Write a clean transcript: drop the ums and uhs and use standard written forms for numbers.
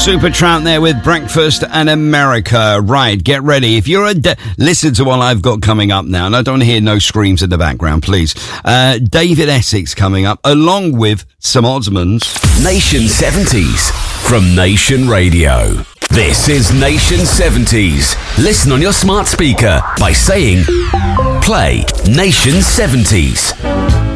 Supertramp there with Breakfast and America. Right, get ready. If you're listen to what I've got coming up now, and I don't hear no screams in the background, please. David Essex coming up, along with some Osmonds. Nation 70s from Nation Radio. This is Nation 70s. Listen on your smart speaker by saying, play Nation 70s.